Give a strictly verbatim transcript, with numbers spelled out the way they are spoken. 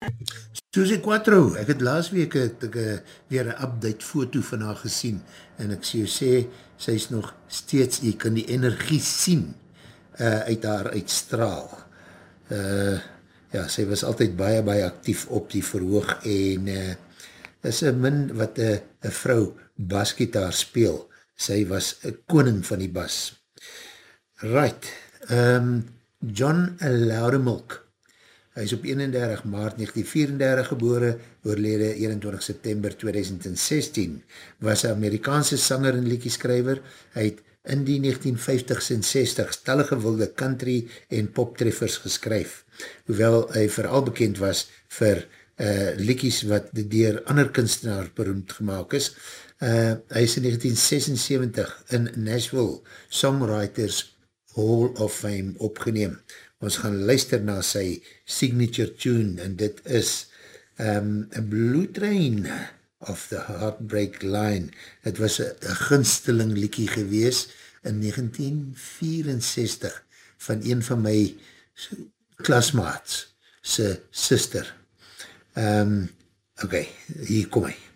Susie Quattro, ek het laas week het ek uh, weer een update foto van haar gesien en ek sê, sê sy is nog steeds, jy kan die energie sien uh, uit haar uitstraal. Uh, ja, sy was altyd baie, baie actief op die verhoog en uh, is een min wat een uh, vrou basgitaar speel. Sy was een koning van die bas. Right, um, John Loudemilk, hy is op eenendertig maart negentien vierendertig gebore, oorlede eenentwintig september tweeduisend sestien, was een Amerikaanse sanger en liedjeskrywer. Hy het in die negentien vyftigs en zestigs stellige wilde country en poptreffers geskryf, hoewel hy vooral bekend was vir uh, liedjies wat deur ander kunstenaar beroemd gemaakt is. Uh, hy is in negentien sesensewentig in Nashville Songwriters Hall of Fame opgeneem. Ons gaan luister na sy signature tune en dit is um, a Blue Train of the Heartbreak Line. Het was een gunsteling liedjie gewees in negentien vierenzestig van een van my klasmaats, sy sister. Um, Oké, okay, hier kom hy.